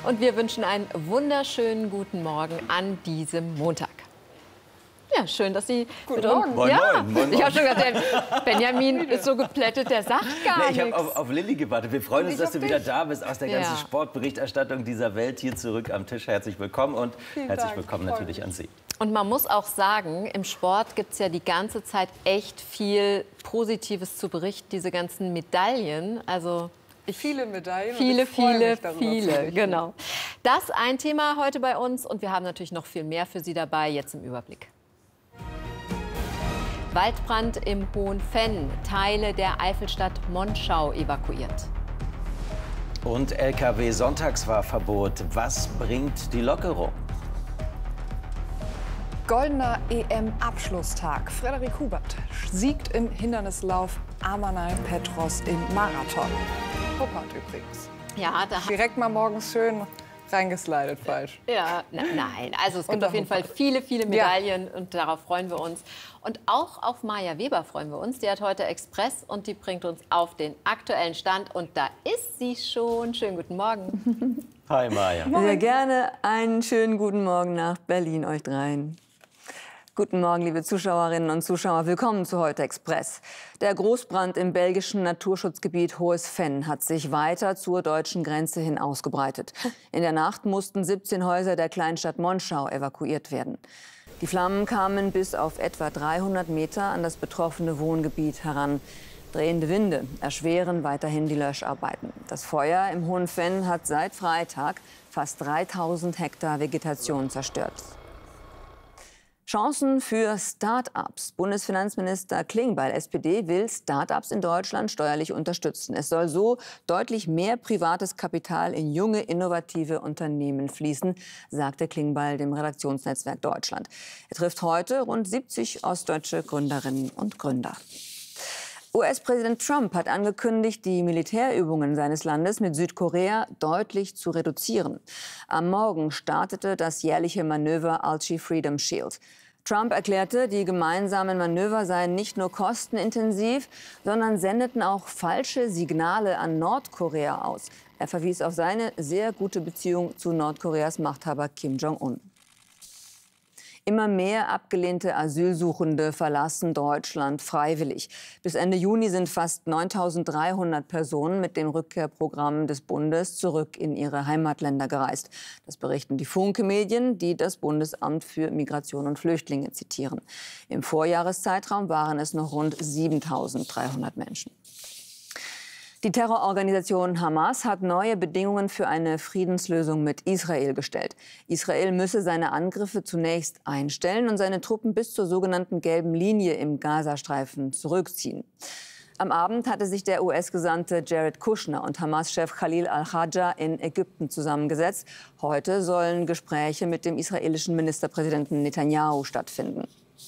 Und wir wünschen einen wunderschönen guten Morgen an diesem Montag. Ja, schön, dass Sie Guten Morgen. Moin, ja, moin, moin, ich habe schon gesagt, Benjamin ist so geplättet, der sagt gar Ich nichts. habe auf Lilly gewartet. Wir freuen uns, dass du wieder da bist aus der ganzen Ja. Sportberichterstattung dieser Welt hier zurück am Tisch. Herzlich willkommen und herzlich Dank. willkommen natürlich an Sie. Und man muss auch sagen, im Sport gibt es ja die ganze Zeit echt viel Positives zu berichten, diese ganzen Medaillen. Also Viele Medaillen. viele, und ich freue viele, mich darüber zu viele, berichten. genau. Das ein Thema heute bei uns und wir haben natürlich noch viel mehr für Sie dabei, jetzt im Überblick. Waldbrand im Hohenfenn, Teile der Eifelstadt Monschau evakuiert. Und LKW-Sonntagsfahrverbot. Was bringt die Lockerung? Goldener EM-Abschlusstag. Frederik Hubert siegt im Hindernislauf, Amanal Petros im Marathon. Huppert übrigens. Ja, da Direkt mal morgens schön reingeslidet, falsch. Ja, nein, also es gibt Und auf jeden Fall Huppert. viele Medaillen und darauf freuen wir uns. Und auch auf Maja Weber freuen wir uns. Die hat heute Express und die bringt uns auf den aktuellen Stand. Und da ist sie schon. Schönen guten Morgen. Hi, Maja. Sehr gerne einen schönen guten Morgen nach Berlin euch dreien. Guten Morgen, liebe Zuschauerinnen und Zuschauer. Willkommen zu Heute Express. Der Großbrand im belgischen Naturschutzgebiet Hohes Venn hat sich weiter zur deutschen Grenze hin ausgebreitet. In der Nacht mussten 17 Häuser der Kleinstadt Monschau evakuiert werden. Die Flammen kamen bis auf etwa 300 Meter an das betroffene Wohngebiet heran. Drehende Winde erschweren weiterhin die Löscharbeiten. Das Feuer im Hohen Venn hat seit Freitag fast 3000 Hektar Vegetation zerstört. Chancen für Start-ups. Bundesfinanzminister Klingbeil, SPD, will Start-ups in Deutschland steuerlich unterstützen. Es soll so deutlich mehr privates Kapital in junge, innovative Unternehmen fließen, sagte Klingbeil dem Redaktionsnetzwerk Deutschland. Er trifft heute rund 70 ostdeutsche Gründerinnen und Gründer. US-Präsident Trump hat angekündigt, die Militärübungen seines Landes mit Südkorea deutlich zu reduzieren. Am Morgen startete das jährliche Manöver Alchi Freedom Shield. Trump erklärte, die gemeinsamen Manöver seien nicht nur kostenintensiv, sondern sendeten auch falsche Signale an Nordkorea aus. Er verwies auf seine sehr gute Beziehung zu Nordkoreas Machthaber Kim Jong-un. Immer mehr abgelehnte Asylsuchende verlassen Deutschland freiwillig. Bis Ende Juni sind fast 9.300 Personen mit dem Rückkehrprogramm des Bundes zurück in ihre Heimatländer gereist. Das berichten die Funke-Medien, die das Bundesamt für Migration und Flüchtlinge zitieren. Im Vorjahreszeitraum waren es noch rund 7.300 Menschen. Die Terrororganisation Hamas hat neue Bedingungen für eine Friedenslösung mit Israel gestellt. Israel müsse seine Angriffe zunächst einstellen und seine Truppen bis zur sogenannten gelben Linie im Gazastreifen zurückziehen. Am Abend hatte sich der US-Gesandte Jared Kushner und Hamas-Chef Khalil al-Hadja in Ägypten zusammengesetzt. Heute sollen Gespräche mit dem israelischen Ministerpräsidenten Netanyahu stattfinden.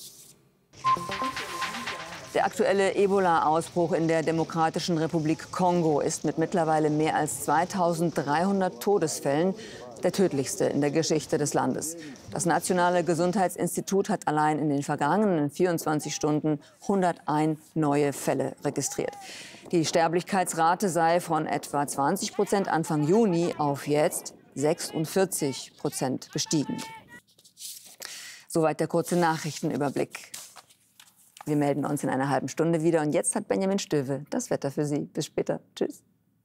Der aktuelle Ebola-Ausbruch in der Demokratischen Republik Kongo ist mit mittlerweile mehr als 2.300 Todesfällen der tödlichste in der Geschichte des Landes. Das Nationale Gesundheitsinstitut hat allein in den vergangenen 24 Stunden 101 neue Fälle registriert. Die Sterblichkeitsrate sei von etwa 20% Anfang Juni auf jetzt 46% gestiegen. Soweit der kurze Nachrichtenüberblick. Wir melden uns in einer halben Stunde wieder. Und jetzt hat Benjamin Stöwe das Wetter für Sie. Bis später. Tschüss.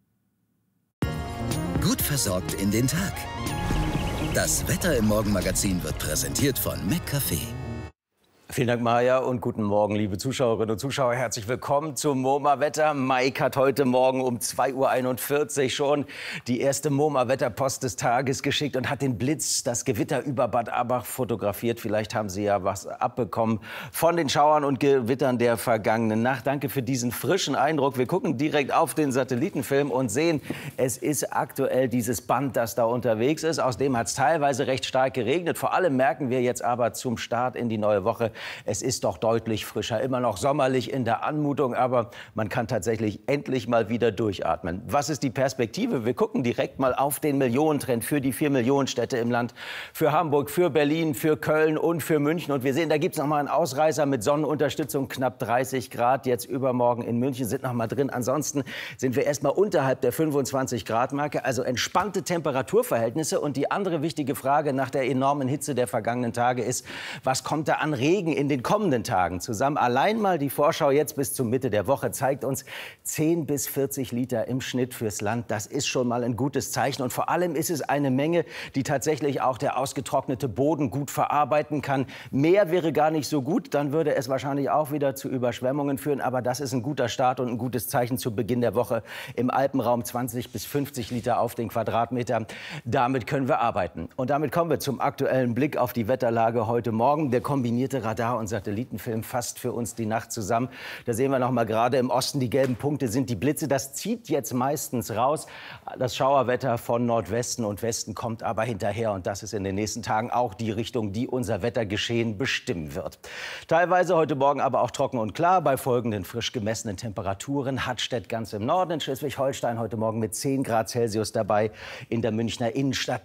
Gut versorgt in den Tag. Das Wetter im Morgenmagazin wird präsentiert von McCafé. Vielen Dank, Maja, und guten Morgen, liebe Zuschauerinnen und Zuschauer. Herzlich willkommen zum MoMA-Wetter. Mike hat heute Morgen um 2:41 Uhr schon die erste MoMA-Wetterpost des Tages geschickt und hat den Blitz, das Gewitter über Bad Abach fotografiert. Vielleicht haben Sie ja was abbekommen von den Schauern und Gewittern der vergangenen Nacht. Danke für diesen frischen Eindruck. Wir gucken direkt auf den Satellitenfilm und sehen, es ist aktuell dieses Band, das da unterwegs ist. Aus dem hat es teilweise recht stark geregnet. Vor allem merken wir jetzt aber zum Start in die neue Woche, Es ist doch deutlich frischer, immer noch sommerlich in der Anmutung, aber man kann tatsächlich endlich mal wieder durchatmen. Was ist die Perspektive? Wir gucken direkt mal auf den Millionentrend für die 4-Millionen-Städte im Land, für Hamburg, für Berlin, für Köln und für München. Und wir sehen, da gibt es noch mal einen Ausreißer mit Sonnenunterstützung, knapp 30 Grad. Jetzt übermorgen in München sind noch mal drin. Ansonsten sind wir erst mal unterhalb der 25-Grad-Marke, also entspannte Temperaturverhältnisse. Und die andere wichtige Frage nach der enormen Hitze der vergangenen Tage ist, was kommt da an Regen in den kommenden Tagen zusammen? Allein mal die Vorschau jetzt bis zur Mitte der Woche zeigt uns 10 bis 40 Liter im Schnitt fürs Land. Das ist schon mal ein gutes Zeichen. Und vor allem ist es eine Menge, die tatsächlich auch der ausgetrocknete Boden gut verarbeiten kann. Mehr wäre gar nicht so gut, dann würde es wahrscheinlich auch wieder zu Überschwemmungen führen. Aber das ist ein guter Start und ein gutes Zeichen zu Beginn der Woche. Im Alpenraum 20 bis 50 Liter auf den Quadratmeter. Damit können wir arbeiten. Und damit kommen wir zum aktuellen Blick auf die Wetterlage heute Morgen. Der kombinierte Radar- und Satellitenfilm fasst für uns die Nacht zusammen. Da sehen wir noch mal gerade im Osten, die gelben Punkte sind die Blitze. Das zieht jetzt meistens raus. Das Schauerwetter von Nordwesten und Westen kommt aber hinterher. Und das ist in den nächsten Tagen auch die Richtung, die unser Wettergeschehen bestimmen wird. Teilweise heute Morgen aber auch trocken und klar. Bei folgenden frisch gemessenen Temperaturen: Hattstedt ganz im Norden, in Schleswig-Holstein heute Morgen mit 10 Grad Celsius dabei. In der Münchner Innenstadt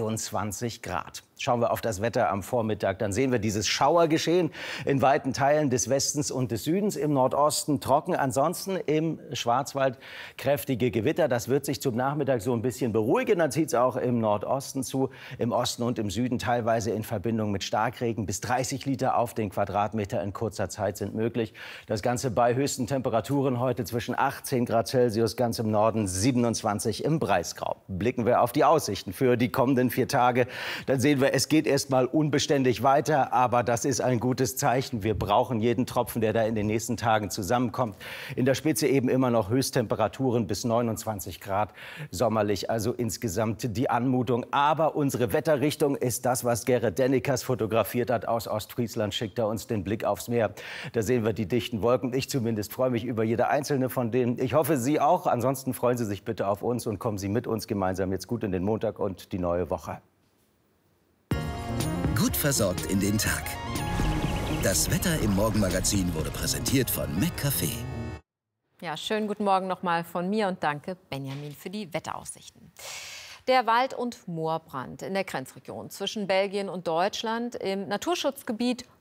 22 Grad. Schauen wir auf das Wetter am Vormittag, dann sehen wir dieses Schauergeschehen in weiten Teilen des Westens und des Südens. Im Nordosten trocken, ansonsten im Schwarzwald kräftige Gewitter. Das wird sich zum Nachmittag so ein bisschen beruhigen. Dann zieht es auch im Nordosten zu, im Osten und im Süden teilweise in Verbindung mit Starkregen. Bis 30 Liter auf den Quadratmeter in kurzer Zeit sind möglich. Das Ganze bei höchsten Temperaturen heute zwischen 18 Grad Celsius ganz im Norden, 27 im Breisgau. Blicken wir auf die Aussichten für die kommenden 4 Tage. Dann sehen wir, es geht erst mal unbeständig weiter, aber das ist ein gutes Zeichen. Wir brauchen jeden Tropfen, der da in den nächsten Tagen zusammenkommt. In der Spitze eben immer noch Höchsttemperaturen bis 29 Grad, sommerlich, also insgesamt die Anmutung. Aber unsere Wetterrichtung ist das, was Gerrit Dennekers fotografiert hat. Aus Ostfriesland schickt er uns den Blick aufs Meer. Da sehen wir die dichten Wolken. Ich zumindest freue mich über jede einzelne von denen. Ich hoffe, Sie auch. Ansonsten freuen Sie sich bitte auf uns und kommen Sie mit uns gemeinsam jetzt gut in den Montag und die neue Woche. Gut versorgt in den Tag. Das Wetter im Morgenmagazin wurde präsentiert von McCafé. Ja, schönen guten Morgen nochmal von mir und danke, Benjamin, für die Wetteraussichten. Der Wald- und Moorbrand in der Grenzregion zwischen Belgien und Deutschland im Naturschutzgebiet